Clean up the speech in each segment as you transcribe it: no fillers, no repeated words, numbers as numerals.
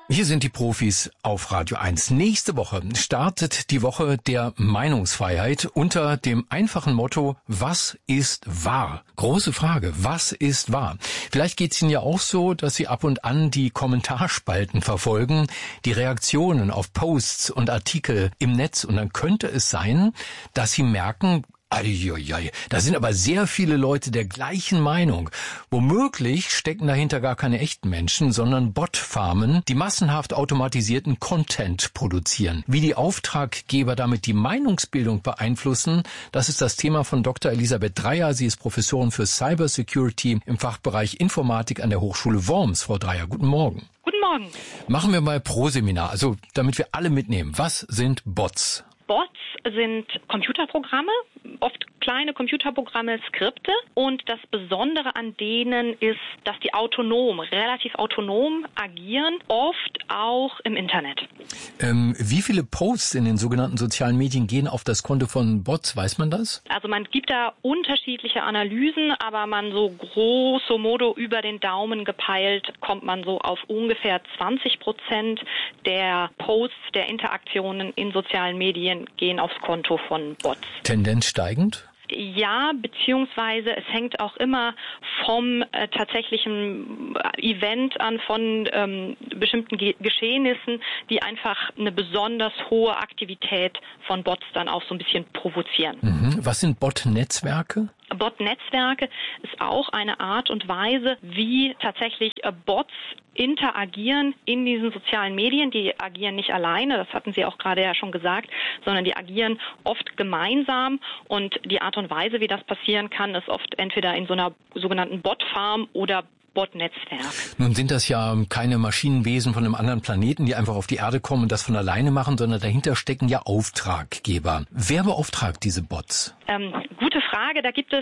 Hier sind die Profis auf Radio 1. Nächste Woche startet die Woche der Meinungsfreiheit unter dem einfachen Motto, was ist wahr? Große Frage, was ist wahr? Vielleicht geht's Ihnen ja auch so, dass Sie ab und an die Kommentarspalten verfolgen, die Reaktionen auf Posts und Artikel im Netz. Und dann könnte es sein, dass Sie merken, da sind aber sehr viele Leute der gleichen Meinung. Womöglich stecken dahinter gar keine echten Menschen, sondern Botfarmen, die massenhaft automatisierten Content produzieren. Wie die Auftraggeber damit die Meinungsbildung beeinflussen, das ist das Thema von Dr. Elisabeth Dreyer. Sie ist Professorin für Cybersecurity im Fachbereich Informatik an der Hochschule Worms. Frau Dreyer, guten Morgen. Guten Morgen. Machen wir mal pro Seminar, also damit wir alle mitnehmen. Was sind Bots? Bots sind Computerprogramme, oft kleine Computerprogramme, Skripte. Und das Besondere an denen ist, dass die relativ autonom agieren, oft auch im Internet. Wie viele Posts in den sogenannten sozialen Medien gehen auf das Konto von Bots? Weiß man das? Also man gibt da unterschiedliche Analysen, aber man so grosso modo über den Daumen gepeilt, kommt man so auf ungefähr 20% der Posts, der Interaktionen in sozialen Medien gehen aufs Konto von Bots. Tendenz steigend? Ja, beziehungsweise es hängt auch immer vom tatsächlichen Event an, von bestimmten Geschehnissen, die einfach eine besonders hohe Aktivität von Bots dann auch so ein bisschen provozieren. Was sind Bot-Netzwerke? Bot-Netzwerke ist auch eine Art und Weise, wie tatsächlich Bots interagieren in diesen sozialen Medien. Die agieren nicht alleine, das hatten Sie auch gerade ja schon gesagt, sondern die agieren oft gemeinsam. Und die Art und Weise, wie das passieren kann, ist oft entweder in so einer sogenannten Bot-Farm oder Bot-Netzwerk. Nun sind das ja keine Maschinenwesen von einem anderen Planeten, die einfach auf die Erde kommen und das von alleine machen, sondern dahinter stecken ja Auftraggeber. Wer beauftragt diese Bots? Gute Frage. Da gibt es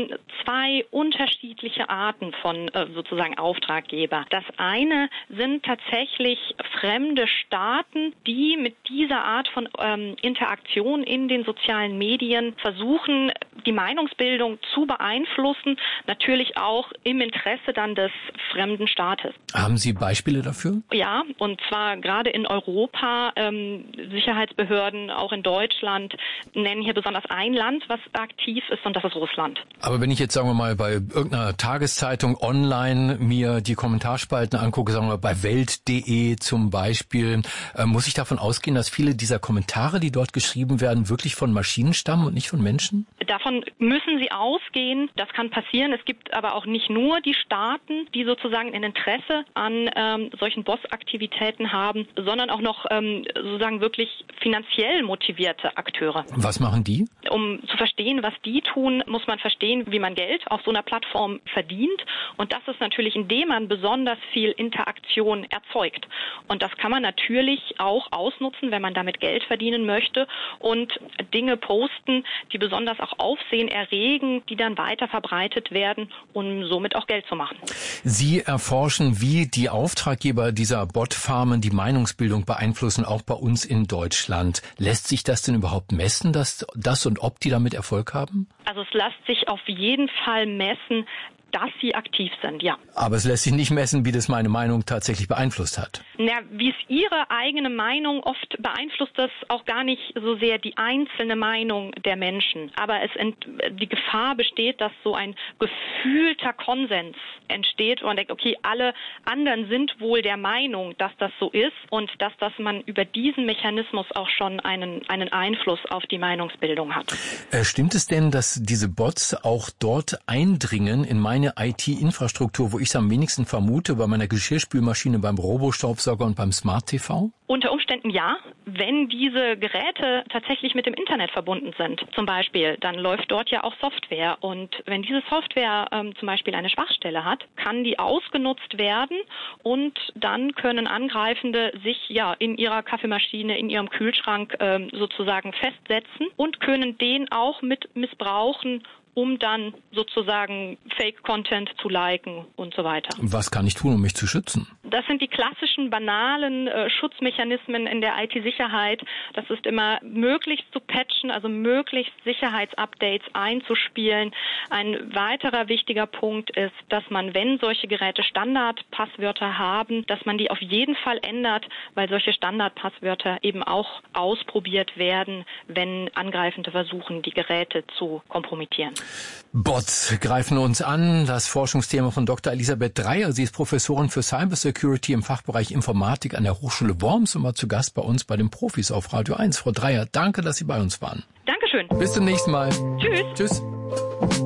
zwei unterschiedliche Arten von sozusagen Auftraggeber. Das eine sind tatsächlich fremde Staaten, die mit dieser Art von Interaktion in den sozialen Medien versuchen, die Meinungsbildung zu beeinflussen, natürlich auch im Interesse dann des fremden Staates. Haben Sie Beispiele dafür? Ja, und zwar gerade in Europa, Sicherheitsbehörden, auch in Deutschland, nennen hier besonders ein Land, was aktiv ist, und das ist Russland. Aber wenn ich jetzt, sagen wir mal, bei irgendeiner Tageszeitung online mir die Kommentarspalten angucke, sagen wir bei Welt.de zum Beispiel, muss ich davon ausgehen, dass viele dieser Kommentare, die dort geschrieben werden, wirklich von Maschinen stammen und nicht von Menschen? Davon müssen Sie ausgehen. Das kann passieren. Es gibt aber auch nicht nur die Staaten, die sozusagen ein Interesse an solchen Boss-Aktivitäten haben, sondern auch noch sozusagen wirklich finanziell motivierte Akteure. Was machen die? Um zu verstehen, was die tun, muss man verstehen, wie man Geld auf so einer Plattform verdient. Und das ist natürlich, indem man besonders viel Interaktion erzeugt. Und das kann man natürlich auch ausnutzen, wenn man damit Geld verdienen möchte und Dinge posten, die besonders auch Aufsehen erregen, die dann weiter verbreitet werden, um somit auch Geld zu machen. Sie erforschen, wie die Auftraggeber dieser Bot-Farmen die Meinungsbildung beeinflussen, auch bei uns in Deutschland. Lässt sich das denn überhaupt messen, dass das und ob die damit Erfolg haben? Also es lässt sich auf jeden Fall messen, dass sie aktiv sind, ja. Aber es lässt sich nicht messen, wie das meine Meinung tatsächlich beeinflusst hat. Wie es Ihre eigene Meinung oft beeinflusst, das auch gar nicht so sehr die einzelne Meinung der Menschen. Aber die Gefahr besteht, dass so ein gefühlter Konsens entsteht und man denkt, okay, alle anderen sind wohl der Meinung, dass das so ist und dass man über diesen Mechanismus auch schon einen Einfluss auf die Meinungsbildung hat. Stimmt es denn, dass diese Bots auch dort eindringen in meine IT-Infrastruktur, wo ich es am wenigsten vermute, bei meiner Geschirrspülmaschine, beim Robostaubsauger und beim Smart TV? Unter Umständen ja, wenn diese Geräte tatsächlich mit dem Internet verbunden sind. Zum Beispiel, dann läuft dort ja auch Software. Und wenn diese Software zum Beispiel eine Schwachstelle hat, kann die ausgenutzt werden und dann können Angreifende sich ja in ihrer Kaffeemaschine, in ihrem Kühlschrank sozusagen festsetzen und können den auch mit missbrauchen, um dann sozusagen Fake-Content zu liken und so weiter. Was kann ich tun, um mich zu schützen? Das sind die klassischen, banalen Schutzmechanismen in der IT-Sicherheit. Das ist immer möglichst zu patchen, also möglichst Sicherheitsupdates einzuspielen. Ein weiterer wichtiger Punkt ist, dass man, wenn solche Geräte Standardpasswörter haben, dass man die auf jeden Fall ändert, weil solche Standardpasswörter eben auch ausprobiert werden, wenn Angreifende versuchen, die Geräte zu kompromittieren. Bots greifen uns an. Das Forschungsthema von Dr. Elisabeth Dreyer. Sie ist Professorin für Cybersecurity im Fachbereich Informatik an der Hochschule Worms und war zu Gast bei uns bei den Profis auf Radio 1. Frau Dreyer, danke, dass Sie bei uns waren. Dankeschön. Bis zum nächsten Mal. Tschüss. Tschüss.